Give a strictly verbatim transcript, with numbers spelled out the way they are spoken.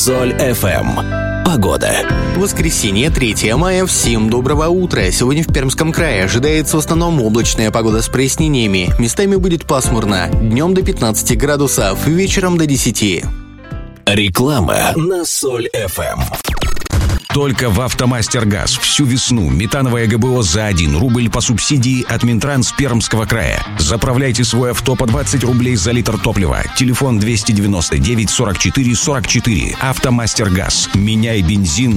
Соль эф эм. Погода. Воскресенье, третьего мая. Всем доброго утра. Сегодня в Пермском крае ожидается в основном облачная погода с прояснениями. Местами будет пасмурно. Днем до пятнадцати градусов, вечером до десяти. Реклама на Соль эф эм. Только в «Автомастер-Газ» всю весну метановое ГБО за один рубль по субсидии от Минтранс Пермского края. Заправляйте свой авто по двадцать рублей за литр топлива. Телефон двести девяносто девять сорок четыре сорок четыре. «Автомастер-Газ». Меняй бензин